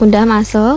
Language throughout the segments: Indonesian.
Udah masuk?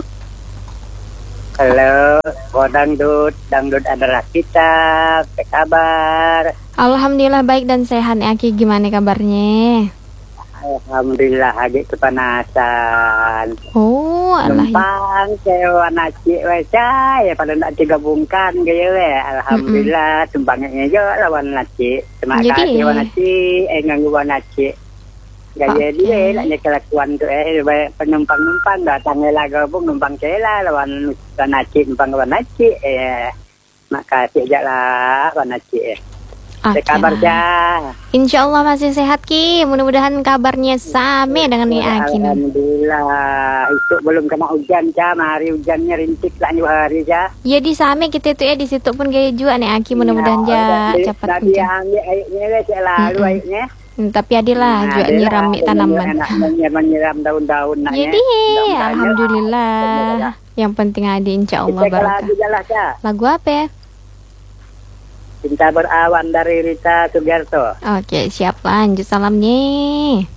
Halo, dangdut adalah kita. Apa kabar? Alhamdulillah baik dan sehat nih Aki. Gimana kabarnya? Alhamdulillah aja kepanasan. Oh, Allah. Numpang sewa nasi wajah ya pada nak digabungkan gaya we. Alhamdulillah tumpangnya juga lawan nasi. Terima kasih lawan nasi, nganggu nasi. Gaya dia lah kelakuan tu penumpang datangnya lah gabung numpang saya lawan nasi numpang lawan nasi. Makasih aja lah lawan nasi. Kabar ja. Insya Allah masih sehat Ki. Mudah-mudahan kabarnya sama dengan nih Aki. Alhamdulillah. Itu belum kena hujan ja. Hari hujannya rintik lah hari ja. Ya di sama kita tuh di situ pun gaya juga nih Aki. Mudah-mudahan ja cepat hujan. Tadi ambil airnya lalu airnya. Tapi adilah juga nyiram tanaman. Menyiram daun-daun. Jadi alhamdulillah. Yang penting ada insya Allah barakah. Lagu apa ya? Cinta Berawan dari Rita Sugiarto. Oke, siap, lanjut salamnya.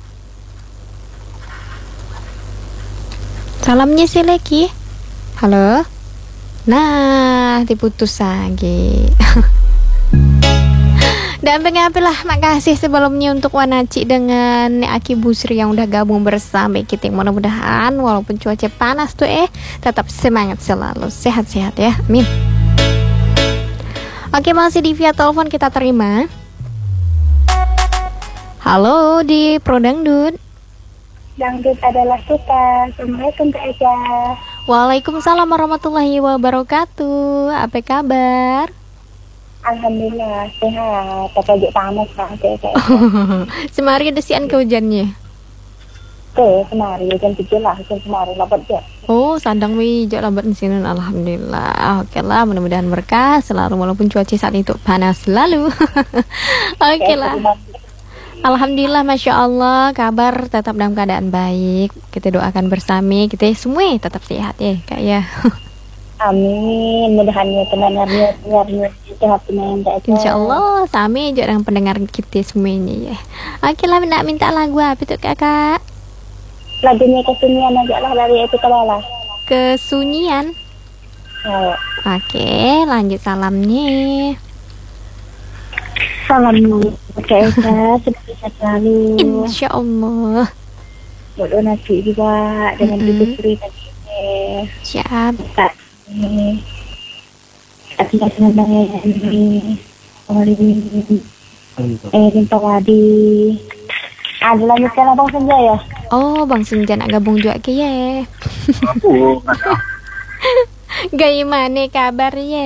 Salamnya si Leki. Halo. Nah, diputus lagi. Dan pengapilah makasih sebelumnya untuk Wanaci dengan Aki Busri yang udah gabung bersama kita. Mudah-mudahan walaupun cuaca panas tuh tetap semangat selalu. Sehat-sehat ya. Amin. Oke, masih di via telepon kita terima. Halo di Pro Dangdut. Dangdut adalah kita. Assalamualaikum Kak Eja. Waalaikumsalam warahmatullahi wabarakatuh. Apa kabar? Alhamdulillah sehat. Pakai panas Kak Eja. Semari ada sian ke hujannya. Semari hujan kecil lah, hujan semari lambat ya. Oh, sandang wijak lambat di sini. Alhamdulillah. Oke lah, mudah-mudahan berkah selalu walaupun cuaca saat itu panas selalu. Oke lah. Alhamdulillah, masya Allah, kabar tetap dalam keadaan baik. Kita doakan bersama, kita semua tetap sehat ya, Kak ya. Amin. Mudah-mudahan pendengarnya sehat semua. Insya Allah, sama juga dengan pendengar kita semuanya ya. Oke lah, nak minta lagu apa tuh Kakak? Lagunya Kesunyian aja lah dari itu Kelala. Kesunyian. Oh. Oke, lanjut salamnya. Salam Kak Esa, sehat selalu. Insya Allah. Bodoh nasi juga dengan Ibu Sri tadi. Siap. Ini. Senang ini. Rinta Wadi. Ada lanjutkan Abang Senja ya? Oh, Bang Senja nak gabung juga ke ya. Gimana kabar ya?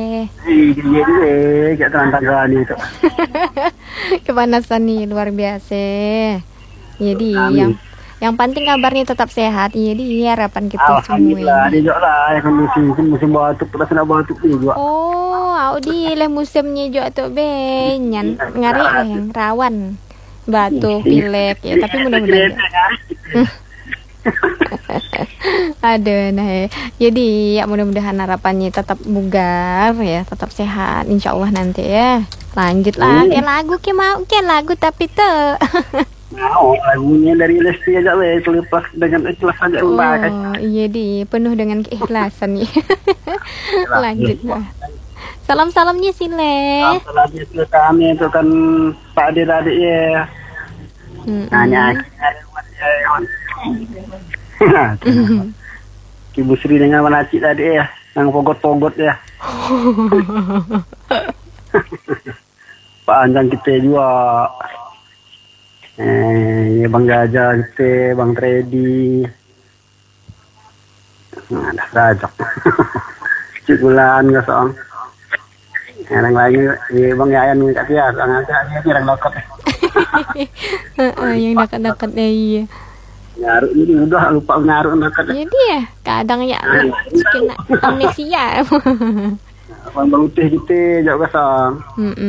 Iya, tantang itu. Kepanasan nih luar biasa. Jadi yang penting kabarnya tetap sehat. Jadi harapan kita semua. Alhamdulillah, dia juga lah yang musim batuk, terus nak batuk juga. Oh, Audi lah musimnya juga tuh benyan ngari yang rawan batuk, pilek ya. Tapi mudah-mudahan. Aduh, nah jadi ya mudah-mudahan harapannya tetap bugar ya, tetap sehat insya Allah nanti ya. Lanjut lah ke lagu ke mau ke lagu tapi tuh mau lagunya dari Lesti aja weh, lepas dengan ikhlas aja. Oh iya penuh dengan keikhlasan ya. Lanjut lah. Salam-salamnya sih Le. Salamnya ke kami itu kan Pak adik-adik ya. Nanya Ibu Sri dengan Wanaci tadi ya, yang pogot-pogot ya. Pak Anjang kita juga. Bang Gajah kita, Bang Tredi. Ada sajak. Cikulan nggak soang. Yang lagi Bang Yayan minta dia, orang yang dekat. Yang dekat-dekat deh iya. Ngaruh ini udah lupa ngaruh dekat. Jadi ya kadang ya kena amnesia. Bang Putih kita jauh kesang.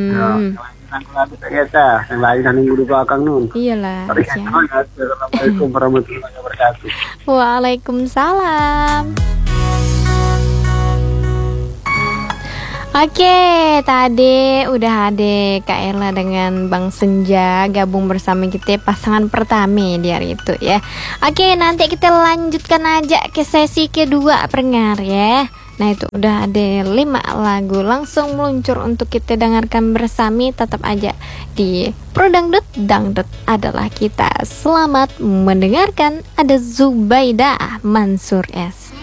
Yang lain kan minggu di belakang nun. Iyalah. Assalamualaikum warahmatullahi wabarakatuh. Waalaikumsalam. Oke, tadi udah ada Kak Ella dengan Bang Senja gabung bersama kita pasangan pertama di hari itu ya. Oke, nanti kita lanjutkan aja ke sesi kedua pendengar ya. Nah itu udah ada 5 lagu langsung meluncur untuk kita dengarkan bersama. Tetap aja di Pro Dangdut, Dangdut adalah kita. Selamat mendengarkan. Ada Zubaidah Mansur S.